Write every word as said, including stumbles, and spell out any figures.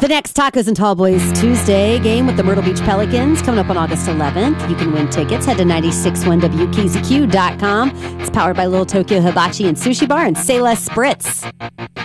The next Tacos and Tall Boys Tuesday game with the Myrtle Beach Pelicans coming up on August eleventh. You can win tickets. Head to nine six one W K Z Q dot com. It's powered by Little Tokyo Hibachi and Sushi Bar and Say Less Spritz.